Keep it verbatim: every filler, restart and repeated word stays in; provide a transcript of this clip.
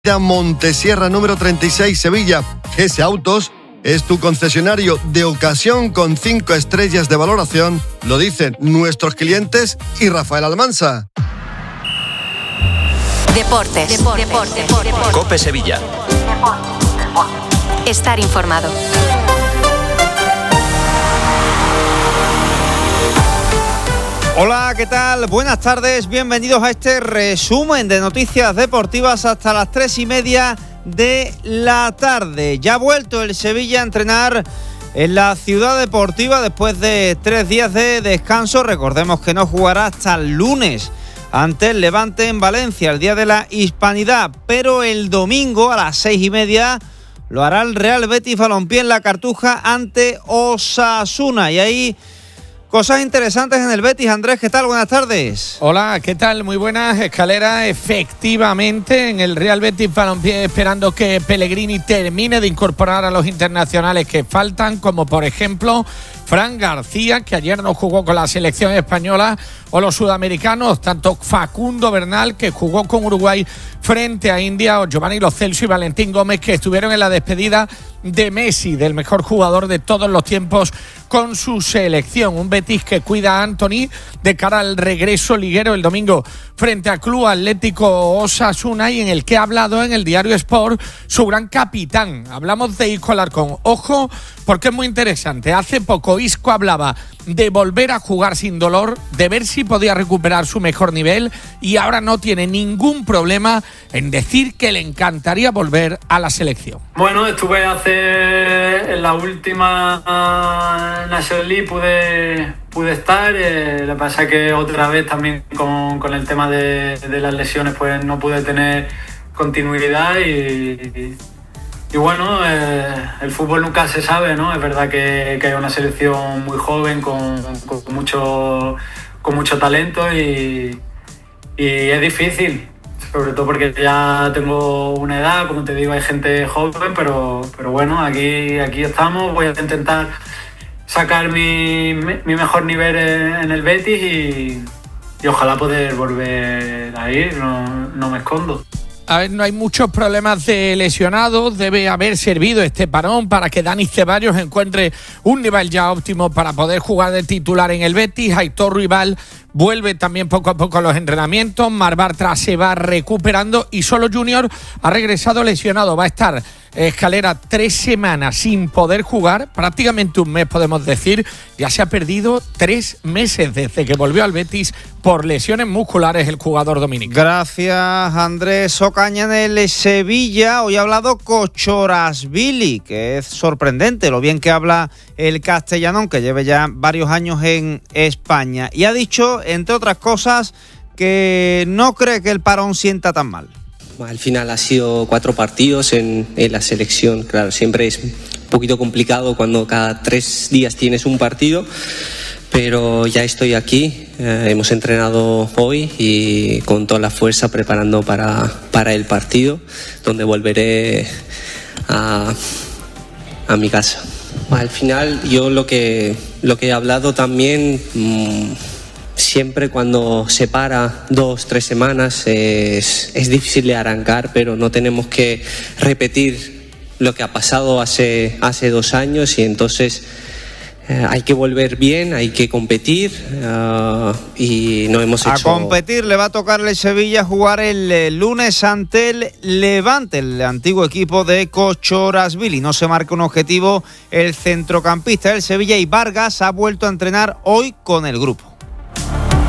Montesierra número treinta y seis, Sevilla. G S Autos es tu concesionario de ocasión con cinco estrellas de valoración, lo dicen nuestros clientes y Rafael Almansa. Deportes. Deportes. Deportes. Deportes. COPE Sevilla. Estar informado. Hola, ¿qué tal? Buenas tardes, bienvenidos a este resumen de noticias deportivas hasta las tres y media de la tarde. Ya ha vuelto el Sevilla a entrenar en la ciudad deportiva después de tres días de descanso. Recordemos que no jugará hasta el lunes ante el Levante en Valencia, el Día de la Hispanidad, pero el domingo a las seis y media lo hará el Real Betis Balompié en la Cartuja ante Osasuna, y ahí cosas interesantes en el Betis. Andrés, ¿qué tal? Buenas tardes. Hola, ¿qué tal? Muy buenas. Escalera, efectivamente, en el Real Betis Balompié, esperando que Pellegrini termine de incorporar a los internacionales que faltan, como por ejemplo Fran García, que ayer no jugó con la selección española, o los sudamericanos, tanto Facundo Bernal, que jugó con Uruguay frente a India, o Giovanni Lo Celso y Valentín Gómez, que estuvieron en la despedida de Messi, del mejor jugador de todos los tiempos con su selección. Un Betis que cuida a Anthony de cara al regreso liguero el domingo frente al Club Atlético Osasuna, y en el que ha hablado en el diario Sport su gran capitán. Hablamos de Isco Alarcón. Ojo, porque es muy interesante. Hace poco Isco hablaba de volver a jugar sin dolor, de ver si podía recuperar su mejor nivel, y ahora no tiene ningún problema en decir que le encantaría volver a la selección. Bueno, estuve hace en la última National League, pude, pude estar, eh, lo que pasa es que otra vez también con, con el tema de, de las lesiones pues no pude tener continuidad y... y Y bueno, eh, el fútbol nunca se sabe, ¿no? Es verdad que, que hay una selección muy joven con, con, mucho, con mucho talento y, y es difícil, sobre todo porque ya tengo una edad, como te digo, hay gente joven, pero, pero bueno, aquí, aquí estamos. Voy a intentar sacar mi, mi mejor nivel en el Betis y, y ojalá poder volver a ir, no, no me escondo. A ver, no hay muchos problemas de lesionados. Debe haber servido este parón para que Dani Ceballos encuentre un nivel ya óptimo para poder jugar de titular en el Betis. Aitor Rival vuelve también poco a poco a los entrenamientos. Marc Bartra se va recuperando y solo Junior ha regresado lesionado. Va a estar Escalera tres semanas sin poder jugar, prácticamente un mes podemos decir. Ya se ha perdido tres meses desde que volvió al Betis por lesiones musculares el jugador dominicano. Gracias, Andrés. Ocaña en el Sevilla. Hoy ha hablado Kochorashvili, que es sorprendente lo bien que habla el castellano, que lleve ya varios años en España. Y ha dicho, entre otras cosas, que no cree que el parón sienta tan mal. Al final ha sido cuatro partidos en, en la selección. Claro, siempre es un poquito complicado cuando cada tres días tienes un partido, pero ya estoy aquí. Eh, hemos entrenado hoy y con toda la fuerza preparando para, para el partido, donde volveré a, a mi casa. Al final yo lo que, lo que he hablado también... Mmm, Siempre cuando se para dos, tres semanas es, es difícil de arrancar, pero no tenemos que repetir lo que ha pasado hace, hace dos años y entonces eh, hay que volver bien, hay que competir uh, y no hemos hecho... A competir le va a tocar el Sevilla jugar el, el lunes ante el Levante, el antiguo equipo de Kochorashvili. No se marca un objetivo el centrocampista del Sevilla, y Vargas ha vuelto a entrenar hoy con el grupo.